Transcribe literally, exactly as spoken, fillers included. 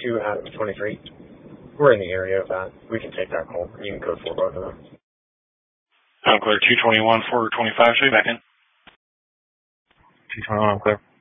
twenty-two out of twenty-three. We're in the area of that. We can take that call. You can code for both of them. I'm clear. two twenty-one, four twenty-five, show you back in. two twenty-one, I'm clear.